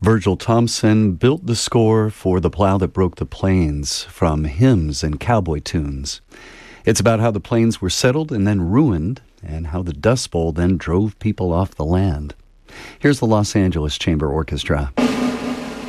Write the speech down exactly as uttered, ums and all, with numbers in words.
Virgil Thompson built the score for The Plow That Broke the Plains from hymns and cowboy tunes. It's about how the plains were settled and then ruined, and how the Dust Bowl then drove people off the land. Here's the Los Angeles Chamber Orchestra.